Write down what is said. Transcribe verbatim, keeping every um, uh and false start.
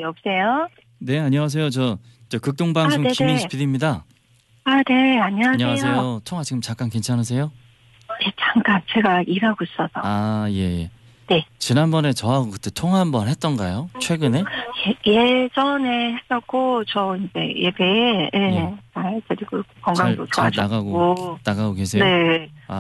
여보세요? 네, 안녕하세요. 저, 저 극동방송 아, 김인수 피디입니다. 아, 네, 안녕하세요. 안녕하세요. 통화 지금 잠깐 괜찮으세요? 네, 잠깐 제가 일하고 있어서. 아, 예, 예. 네. 지난번에 저하고 그때 통화 한번 했던가요? 최근에? 예, 예전에 했었고, 저 이제 예배, 예, 예. 잘 드리고, 건강도 잘, 잘 좋아졌고. 나가고, 나가고 계세요? 네.